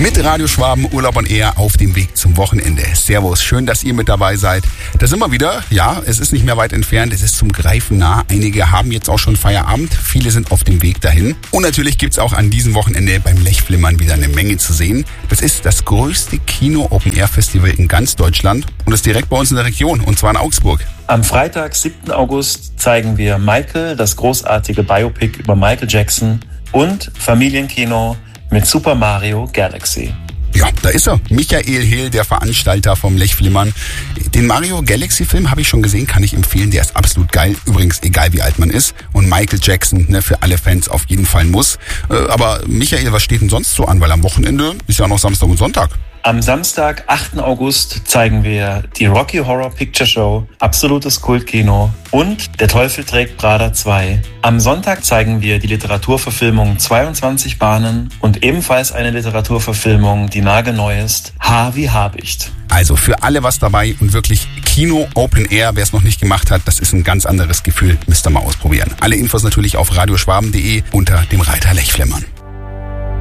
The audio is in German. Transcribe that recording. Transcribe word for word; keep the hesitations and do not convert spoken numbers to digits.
Mit Radio Schwaben, Urlaub on Air auf dem Weg zum Wochenende. Servus, schön, dass ihr mit dabei seid. Da sind wir wieder. Ja, es ist nicht mehr weit entfernt. Es ist zum Greifen nah. Einige haben jetzt auch schon Feierabend. Viele sind auf dem Weg dahin. Und natürlich gibt's auch an diesem Wochenende beim Lechflimmern wieder eine Menge zu sehen. Das ist das größte Kino-Open-Air-Festival in ganz Deutschland und ist direkt bei uns in der Region, und zwar in Augsburg. Am Freitag, siebten August, zeigen wir Michael, das großartige Biopic über Michael Jackson, und Familienkino mit Super Mario Galaxy. Ja, da ist er. Michael Hehl, der Veranstalter vom Lechflimmern. Den Mario Galaxy Film habe ich schon gesehen, kann ich empfehlen. Der ist absolut geil. Übrigens, egal wie alt man ist. Und Michael Jackson, ne, für alle Fans auf jeden Fall muss. Äh, aber Michael, was steht denn sonst so an? Weil am Wochenende ist ja noch Samstag und Sonntag. Am Samstag, achten August, zeigen wir die Rocky Horror Picture Show, absolutes Kultkino, und Der Teufel trägt Prada zwei. Am Sonntag zeigen wir die Literaturverfilmung zweiundzwanzig Bahnen und ebenfalls eine Literaturverfilmung, die nagelneu ist, H wie Habicht. Also für alle was dabei und wirklich Kino Open Air, wer es noch nicht gemacht hat, das ist ein ganz anderes Gefühl, müsst ihr mal ausprobieren. Alle Infos natürlich auf radioschwaben punkt de unter dem Reiter Lechflimmern.